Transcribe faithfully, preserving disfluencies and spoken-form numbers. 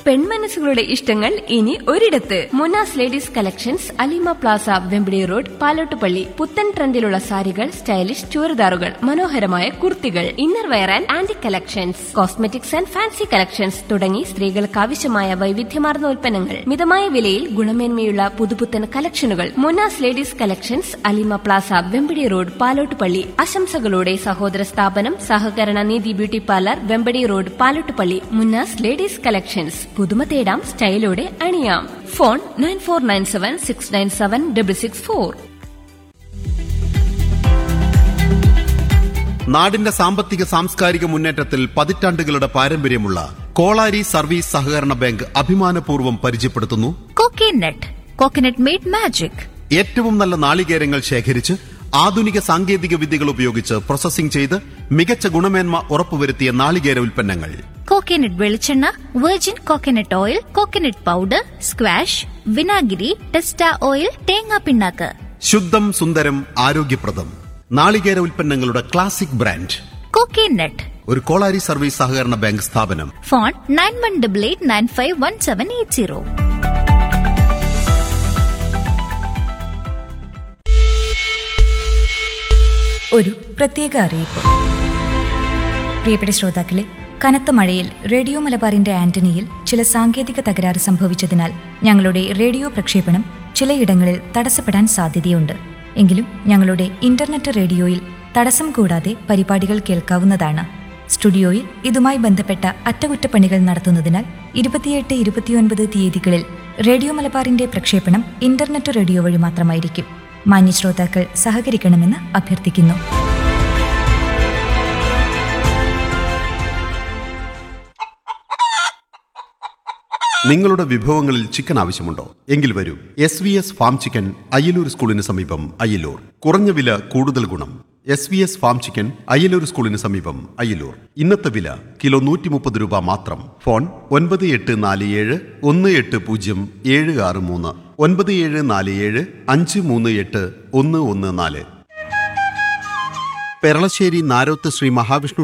പെൺമനസ്സുകളുടെ ഇഷ്ടങ്ങൾ ഇനി ഒരിടത്ത്. Munas ladies collections, Alima Plaza, Vempidi road, Palottupalli. പുത്തൻ ട്രെൻഡിലുള്ള സാരികൾ, സ്റ്റൈലിഷ് ചുരിദാറുകൾ, മനോഹരമായ കുർത്തികൾ, inner wear and anti collections, cosmetics and fancy collections തുടങ്ങി സ്ത്രീകൾക്ക് ആവശ്യമായ വൈവിധ്യമാർന്ന ഉൽപ്പന്നങ്ങൾ മിതമായ വിലയിൽ ഗുണമേന്മയുള്ള പുതുപുത്തൻ കളക്ഷനുകൾ. Munas ladies collections, Alima Plaza, Vempadi road, Palottupalli. ആശംസകളോടെ സഹോദര സ്ഥാപനം സഹകരണ നീതി beauty parlour, Vempadi road, Palottupalli. Munas ladies collections. പുതുമ തേടാം, സ്റ്റൈലോടെ അണിയാം. Phone nine four nine seven six nine seven double six four. നാടിന്റെ സാമ്പത്തിക സാംസ്കാരിക മുന്നേറ്റത്തിൽ പതിറ്റാണ്ടുകളുടെ പാരമ്പര്യമുള്ള കോളാരി സർവീസ് സഹകരണ ബാങ്ക് അഭിമാനപൂർവ്വം പരിചയപ്പെടുത്തുന്നു കോക്കനട്ട്. Coconut made magic. ഏറ്റവും നല്ല നാളികേരങ്ങൾ ശേഖരിച്ച് ആധുനിക സാങ്കേതിക വിദ്യകൾ ഉപയോഗിച്ച് പ്രോസസിംഗ് ചെയ്ത് മികച്ച ഗുണമേന്മ ഉറപ്പുവരുത്തിയ നാളികേര ഉൽപ്പന്നങ്ങൾ. കോക്കനട്ട് വെളിച്ചെണ്ണ, virgin coconut oil, coconut powder, squash, വിനാഗിരി, ടെസ്റ്റ ഓയിൽ, തേങ്ങാ പിണ്ണാക്ക്. ശുദ്ധം, സുന്ദരം, ആരോഗ്യപ്രദം നാളികേര ഉൽപ്പന്നങ്ങളുടെ ക്ലാസിക് ബ്രാൻഡ് കോക്കനട്ട്. ഒരു കോളാരി സർവീസ് സഹകരണ ബാങ്ക് സ്ഥാപനം. Phone nine one double eight nine five one seven eight zero. ഒരു പ്രത്യേക അറിയിപ്പ്. പ്രിയപ്പെട്ട ശ്രോതാക്കളെ, കനത്ത മഴയിൽ റേഡിയോ മലബാറിന്റെ ആന്റണിയിൽ ചില സാങ്കേതിക തകരാറ് സംഭവിച്ചതിനാൽ ഞങ്ങളുടെ റേഡിയോ പ്രക്ഷേപണം ചിലയിടങ്ങളിൽ തടസ്സപ്പെടാൻ സാധ്യതയുണ്ട്. എങ്കിലും ഞങ്ങളുടെ ഇന്റർനെറ്റ് റേഡിയോയിൽ തടസ്സം കൂടാതെ പരിപാടികൾ കേൾക്കാവുന്നതാണ്. സ്റ്റുഡിയോയിൽ ഇതുമായി ബന്ധപ്പെട്ട അറ്റകുറ്റപ്പണികൾ നടത്തുന്നതിനാൽ ഇരുപത്തിയെട്ട് ഇരുപത്തിയൊൻപത് തീയതികളിൽ റേഡിയോ മലബാറിന്റെ പ്രക്ഷേപണം ഇന്റർനെറ്റ് റേഡിയോ വഴി മാത്രമായിരിക്കും. മാന്യ ശ്രോതാക്കൾ സഹകരിക്കണമെന്ന് അഭ്യർത്ഥിക്കുന്നു. നിങ്ങളുടെ വിഭവങ്ങളിൽ ചിക്കൻ ആവശ്യമുണ്ടോ? എങ്കിൽ വരൂ, S V S farm chicken, Ayyalur സ്കൂളിന് സമീപം, അയ്യലൂർ. കുറഞ്ഞ വില, കൂടുതൽ ഗുണം. S V S farm chicken, Ayyalur സ്കൂളിന് സമീപം, അയ്യലൂർ. ഇന്നത്തെ വില കിലോ നൂറ്റി മുപ്പത് രൂപ മാത്രം. ഫോൺ ഒൻപത് എട്ട് നാല് ഏഴ് ഒന്ന് എട്ട് പൂജ്യം ഏഴ് ആറ് മൂന്ന്, ഒൻപത് ഏഴ് നാല് ഏഴ് അഞ്ച് മൂന്ന് എട്ട് ഒന്ന് ഒന്ന് നാല്. പെരളശ്ശേരി നാരോത്ത് ശ്രീ മഹാവിഷ്ണു